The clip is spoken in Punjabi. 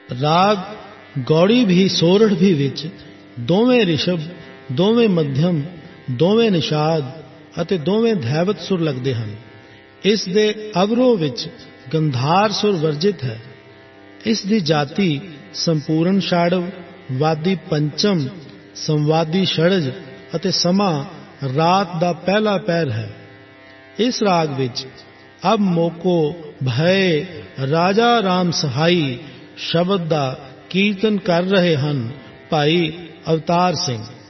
ਰਾਗ ਗੌੜੀ ਵੀ ਸੋਰਠ ਵੀ ਵਿੱਚ ਦੋਵੇਂ ਰਿਸ਼ਭ, ਦੋਵੇਂ ਮੱਧਮ, ਦੋਵੇਂ ਨਿਸ਼ਾਦ ਅਤੇ ਦੋਵੇਂ ਧੈਵਤ ਸੁਰ ਲੱਗਦੇ ਹਨ। ਇਸ ਦੇ ਅਵਰੋਹ ਵਿੱਚ ਗੰਧਾਰ ਸੁਰ ਵਰਜਿਤ ਹੈ। ਇਸ ਦੀ ਜਾਤੀ ਸੰਪੂਰਨ ਛਾੜਵ, ਵਾਦੀ ਪੰਚਮ, ਸੰਵਾਦੀ षडज ਅਤੇ ਸਮਾਂ ਰਾਤ ਦਾ ਪਹਿਲਾ ਪਹਿਰ ਹੈ। ਇਸ ਰਾਗ ਵਿੱਚ ਅਬ ਮੋਕੋ ਭਏ ਰਾਜਾ ਰਾਮ ਸਹਾਈ ਸ਼ਬਦ ਦਾ ਕੀਰਤਨ ਕਰ ਰਹੇ ਹਨ ਭਾਈ ਅਵਤਾਰ ਸਿੰਘ।